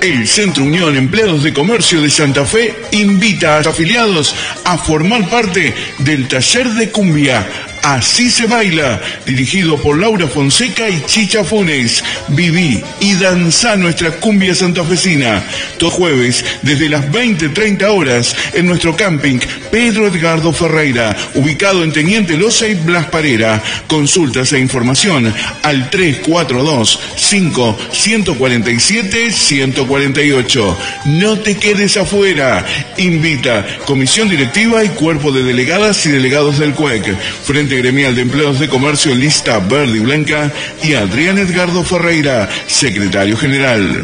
El Centro Unión Empleados de Comercio de Santa Fe invita a los afiliados a formar parte del taller de cumbia Así se baila, dirigido por Laura Fonseca y Chicha Funes. Viví y danzá nuestra cumbia santafesina. Todos jueves, desde las 20:30 horas, en nuestro camping Pedro Edgardo Ferreira, ubicado en Teniente Loza y Blas Parera. Consultas e información al 342-5-147-148. No te quedes afuera. Invita Comisión Directiva y Cuerpo de Delegadas y Delegados del CUEC. Frente Gremial de Empleados de Comercio Lista Verde y Blanca y Adrián Edgardo Ferreira, secretario general.